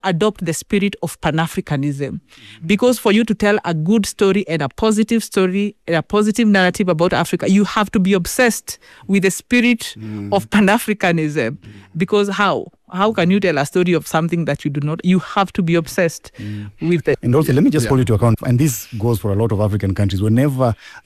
adopt the spirit of Pan-Africanism. Because for you to tell a good story and a positive narrative about Africa, you have to be obsessed with the spirit of Pan-Africanism. Because how can you tell a story of something that you do not? You have to be obsessed with it. And also, let me just hold you to account, and this goes for a lot of African countries. Whenever